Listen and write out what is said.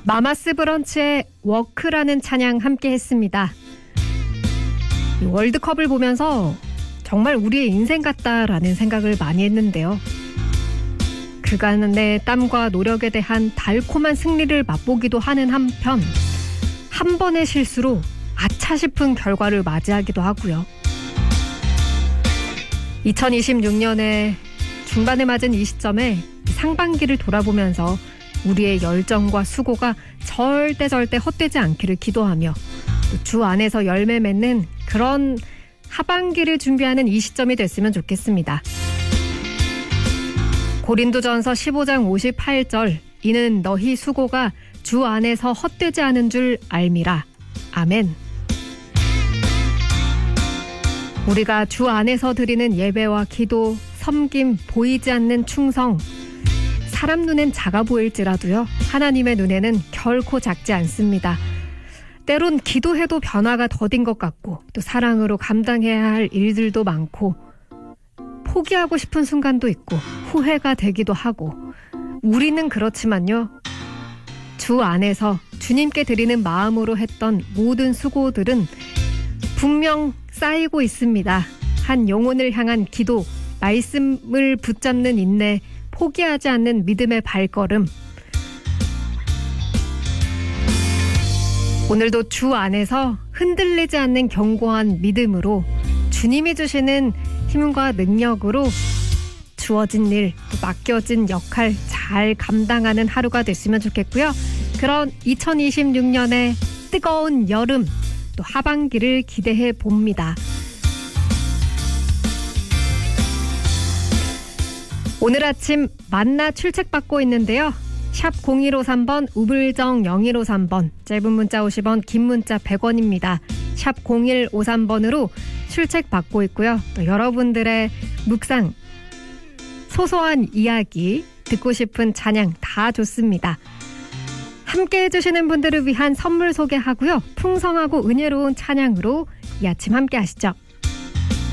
마마스 브런치의 워크라는 찬양 함께 했습니다. 월드컵을 보면서 정말 우리의 인생 같다라는 생각을 많이 했는데요. 그간의 땀과 노력에 대한 달콤한 승리를 맛보기도 하는 한편 한 번의 실수로 아차 싶은 결과를 맞이하기도 하고요. 2026년에 중반에 맞은 이 시점에 상반기를 돌아보면서 우리의 열정과 수고가 절대 헛되지 않기를 기도하며 주 안에서 열매 맺는 그런 하반기를 준비하는 이 시점이 됐으면 좋겠습니다. 고린도전서 15장 58절 이는 너희 수고가 주 안에서 헛되지 않은 줄 알미라. 아멘. 우리가 주 안에서 드리는 예배와 기도, 섬김, 보이지 않는 충성, 사람 눈엔 작아 보일지라도요, 하나님의 눈에는 결코 작지 않습니다. 때론 기도해도 변화가 더딘 것 같고 또 사랑으로 감당해야 할 일들도 많고 포기하고 싶은 순간도 있고 후회가 되기도 하고 우리는 그렇지만요. 주 안에서 주님께 드리는 마음으로 했던 모든 수고들은 분명 쌓이고 있습니다. 한 영혼을 향한 기도, 말씀을 붙잡는 인내, 포기하지 않는 믿음의 발걸음. 오늘도 주 안에서 흔들리지 않는 견고한 믿음으로 주님이 주시는 힘과 능력으로 주어진 일, 또 맡겨진 역할 잘 감당하는 하루가 됐으면 좋겠고요. 그런 2026년의 뜨거운 여름, 또 하반기를 기대해 봅니다. 오늘 아침 만나 출첵받고 있는데요. 샵 0153번, 우물정 0153번, 짧은 문자 50원, 긴 문자 100원입니다. 샵 0153번으로 출첵받고 있고요. 또 여러분들의 묵상, 소소한 이야기, 듣고 싶은 찬양 다 좋습니다. 함께 해주시는 분들을 위한 선물 소개하고요. 풍성하고 은혜로운 찬양으로 이 아침 함께 하시죠.